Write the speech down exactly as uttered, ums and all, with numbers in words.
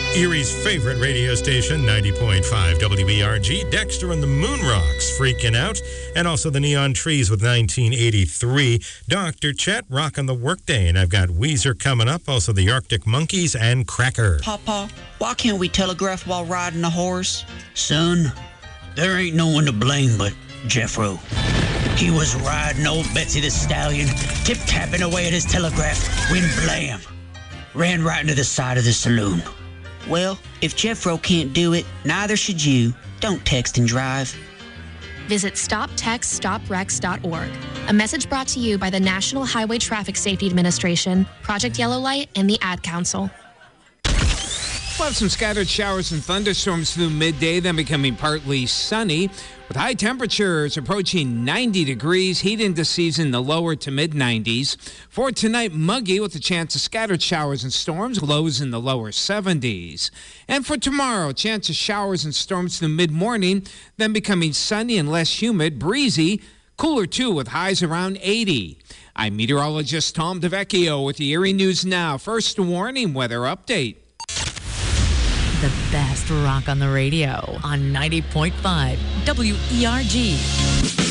Erie's favorite radio station, ninety point five W E R G. Dexter and the Moon Rocks freaking out. And also the Neon Trees with nineteen eighty-three. Doctor Chet rocking the workday. And I've got Weezer coming up. Also the Arctic Monkeys and Cracker. Papa, why can't we telegraph while riding a horse? Son, there ain't no one to blame but Jeffro. He was riding old Betsy the Stallion, tip-tapping away at his telegraph, when blam, ran right into the side of the saloon. Well, if Jeffro can't do it, neither should you. Don't text and drive. Visit stop text stop wrecks dot org. A message brought to you by the National Highway Traffic Safety Administration, Project Yellow Light, and the Ad Council. We'll have some scattered showers and thunderstorms through midday, then becoming partly sunny, with high temperatures approaching ninety degrees, heat into season the lower to mid nineties. For tonight, muggy with a chance of scattered showers and storms, lows in the lower seventies. And for tomorrow, chance of showers and storms through mid-morning, then becoming sunny and less humid, breezy, cooler too with highs around eighty. I'm meteorologist Tom DeVecchio with the Erie News Now. First warning weather update. The best rock on the radio on ninety point five W E R G.